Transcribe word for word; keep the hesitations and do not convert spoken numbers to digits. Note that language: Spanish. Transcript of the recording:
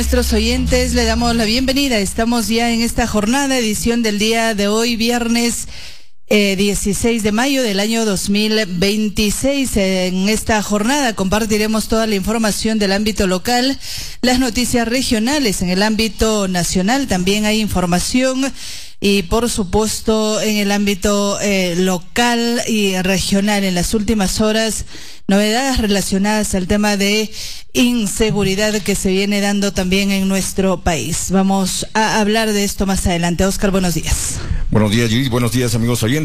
Nuestros oyentes, le damos la bienvenida. Estamos ya en esta jornada, edición del día de hoy, viernes eh, dieciséis de mayo del año dos mil veintiséis. En esta jornada compartiremos toda la información del ámbito local, las noticias regionales. En el ámbito nacional también hay información y, por supuesto, en el ámbito eh, local y regional, en las últimas horas, novedades relacionadas al tema de inseguridad que se viene dando también en nuestro país. Vamos a hablar de esto más adelante. Oscar, buenos días. Buenos días, Gis. Buenos días, amigos oyentes.